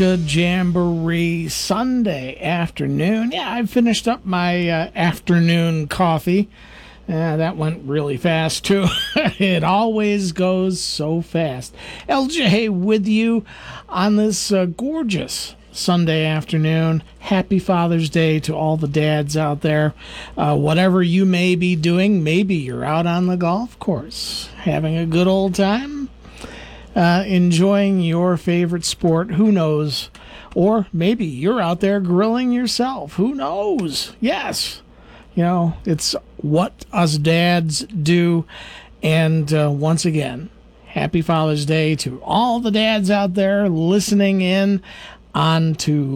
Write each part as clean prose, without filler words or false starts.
Good Jamboree Sunday afternoon. Yeah, I finished up my afternoon coffee. That went really fast, too. It always goes so fast. LJ with you on this gorgeous Sunday afternoon. Happy Father's Day to all the dads out there. Whatever you may be doing, maybe you're out on the golf course having a good old time. Enjoying your favorite sport, who knows? Or maybe you're out there grilling yourself, who knows? Yes, it's what us dads do. And once again, happy Father's Day to all the dads out there listening in on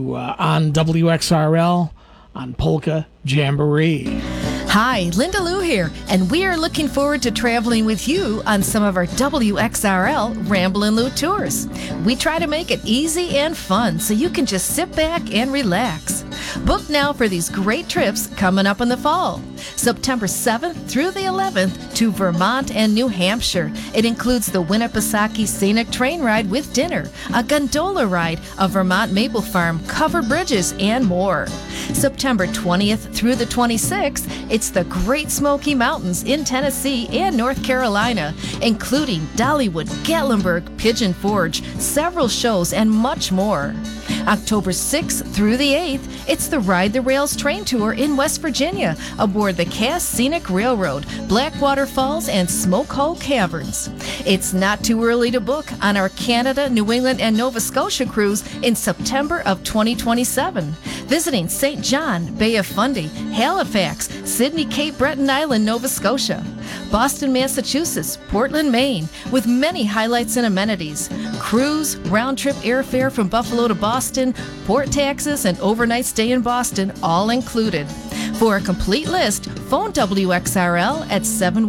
WXRL on Polka Jamboree. Hi, Linda Lou here, and we are looking forward to traveling with you on some of our WXRL Ramblin' Lou tours. We try to make it easy and fun so you can just sit back and relax. Book now for these great trips coming up in the fall. September 7th through the 11th to Vermont and New Hampshire. It includes the Winnipesaukee Scenic Train Ride with dinner, a gondola ride, a Vermont maple farm, covered bridges, and more. September 20th through the 26th, it's the Great Smoky Mountains in Tennessee and North Carolina, including Dollywood, Gatlinburg, Pigeon Forge, several shows, and much more. October 6th through the 8th, it's the Ride the Rails train tour in West Virginia aboard the Cass Scenic Railroad, Blackwater Falls, and Smoke Hole Caverns. It's not too early to book on our Canada, New England, and Nova Scotia cruise in September of 2027, visiting St. John, Bay of Fundy, Halifax, Sydney, Cape Breton Island, Nova Scotia, Boston, Massachusetts, Portland, Maine, with many highlights and amenities. Cruise, round-trip airfare from Buffalo to Boston, port taxes, and overnight stay in Boston, all included. For a complete list, phone WXRL at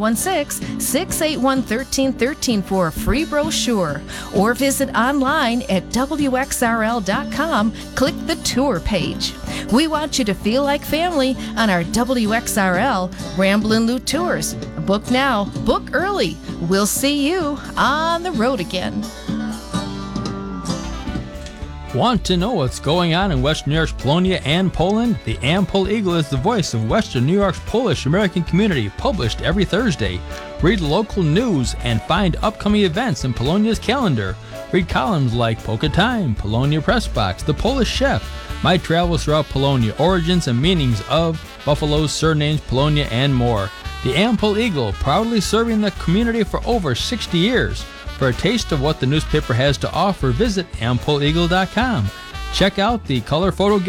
716-681-1313 for a free brochure, or visit online at WXRL.com. Click the tour page. We want you to feel like family on our WXRL Ramblin' Lou tours. Book now, book early. We'll see you on the road again. Want to know what's going on in Western New York's Polonia and Poland? The Ampol Eagle is the voice of Western New York's Polish American community, published every Thursday. Read local news and find upcoming events in Polonia's calendar. Read columns like Polka Time, Polonia Press Box, The Polish Chef, My Travels Throughout Polonia, Origins and Meanings of Buffalo's Surnames, Polonia, and more. The Ampol Eagle, proudly serving the community for over 60 years. For a taste of what the newspaper has to offer, visit AmpolEagle.com. Check out the color photo